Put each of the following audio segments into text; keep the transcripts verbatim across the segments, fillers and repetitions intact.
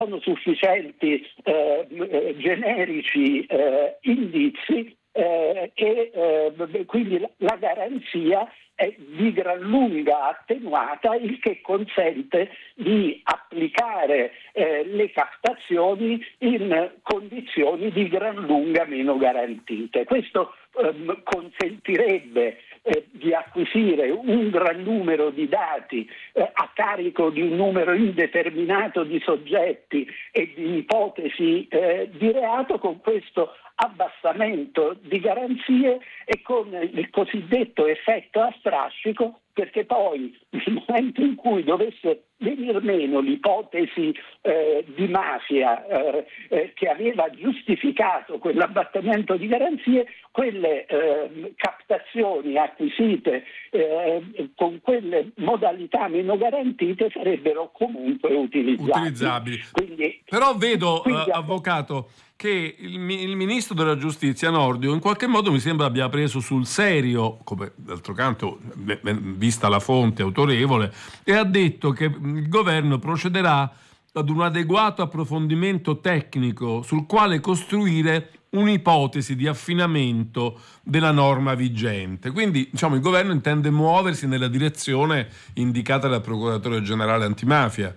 sono sufficienti eh, generici eh, indizi eh, e eh, quindi la, la garanzia è di gran lunga attenuata, il che consente di applicare eh, le captazioni in condizioni di gran lunga meno garantite. Questo ehm, consentirebbe eh, di acquisire un gran numero di dati eh, a carico di un numero indeterminato di soggetti e di ipotesi eh, di reato. Con questo abbassamento di garanzie e con il cosiddetto effetto a strascico, perché poi nel momento in cui dovesse venir meno l'ipotesi eh, di mafia eh, eh, che aveva giustificato quell'abbattimento di garanzie, quelle eh, captazioni acquisite eh, con quelle modalità meno garantite sarebbero comunque utilizzabili. utilizzabili. Quindi, Però vedo, quindi, eh, avvocato, che il, il ministro della giustizia Nordio in qualche modo mi sembra abbia preso sul serio, come d'altro canto vista la fonte autorevole, e ha detto che il governo procederà ad un adeguato approfondimento tecnico sul quale costruire un'ipotesi di affinamento della norma vigente. Quindi, diciamo, il governo intende muoversi nella direzione indicata dal procuratore generale antimafia.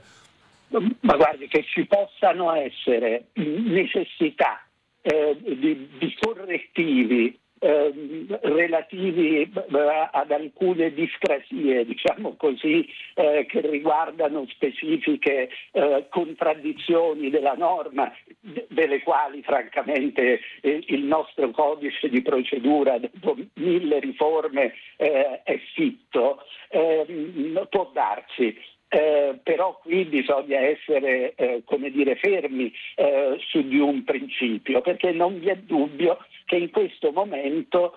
Ma guardi, che ci possano essere necessità eh, di, di correttivi eh, relativi ad alcune discrasie, diciamo così, eh, che riguardano specifiche eh, contraddizioni della norma, de- delle quali francamente eh, il nostro codice di procedura dopo mille riforme eh, è fitto, eh, può darsi. Eh, però qui bisogna essere eh, come dire fermi eh, su di un principio, perché non vi è dubbio che in questo momento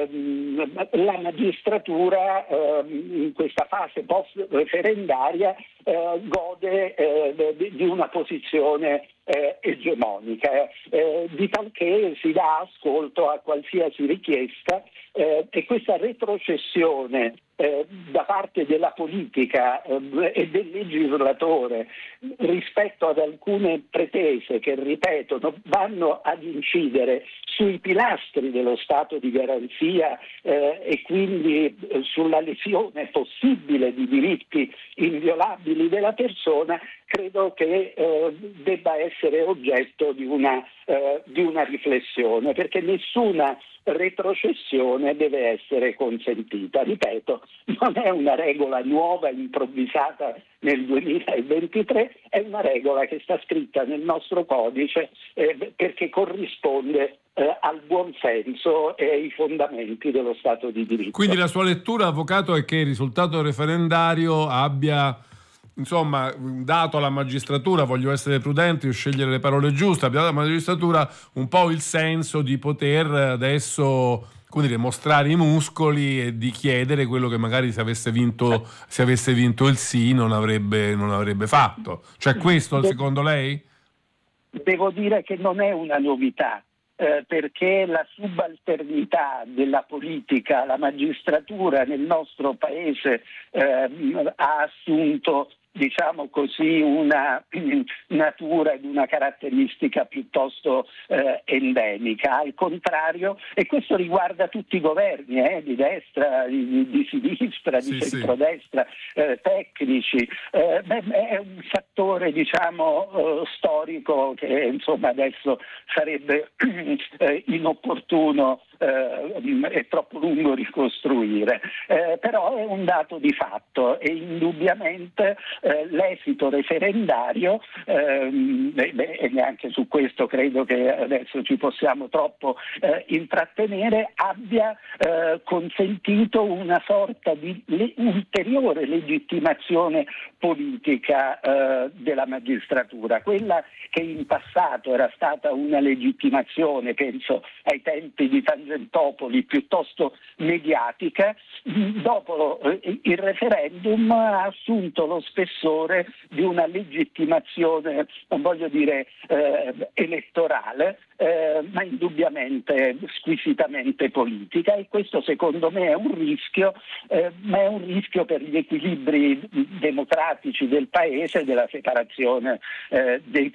ehm, la magistratura ehm, in questa fase post-referendaria eh, gode eh, di, di una posizione eh, egemonica, eh, di talché si dà ascolto a qualsiasi richiesta eh, e questa retrocessione Eh, da parte della politica eh, e del legislatore rispetto ad alcune pretese che, ripeto, vanno ad incidere sui pilastri dello Stato di garanzia eh, e quindi eh, sulla lesione possibile di diritti inviolabili della persona, credo che eh, debba essere oggetto di una, eh, di una riflessione, perché nessuna retrocessione deve essere consentita. Ripeto, non è una regola nuova, improvvisata nel duemilaventitré, è una regola che sta scritta nel nostro codice eh, perché corrisponde eh, al buon senso e ai fondamenti dello Stato di diritto. Quindi la sua lettura, avvocato, è che il risultato referendario abbia, insomma, dato alla magistratura, voglio essere prudenti o scegliere le parole giuste, abbia dato alla magistratura un po' il senso di poter adesso, come dire, mostrare i muscoli e di chiedere quello che magari se avesse vinto, se avesse vinto il sì non avrebbe, non avrebbe fatto. Cioè questo, secondo lei? Devo dire che non è una novità. Eh, perché la subalternità della politica alla magistratura nel nostro paese eh, ha assunto, diciamo così, una natura ed una caratteristica piuttosto eh, endemica. Al contrario, e questo riguarda tutti i governi, eh, di destra, di, di sinistra, di sì, centrodestra, sì. eh, tecnici, eh, beh, è un fattore, diciamo, eh, storico che insomma adesso sarebbe eh, inopportuno eh, è troppo lungo ricostruire, eh, però è un dato di fatto e indubbiamente eh, l'esito referendario ehm, beh, e neanche su questo credo che adesso ci possiamo troppo eh, intrattenere, abbia eh, consentito una sorta di le- ulteriore legittimazione politica eh, della magistratura, quella che in passato era stata una legittimazione, penso ai tempi di Tangentopoli, Tangentopoli piuttosto mediatica, dopo il referendum ha assunto lo spessore di una legittimazione, non voglio dire eh, elettorale, eh, ma indubbiamente squisitamente politica, e questo secondo me è un rischio, eh, ma è un rischio per gli equilibri democratici del Paese, della separazione eh, dei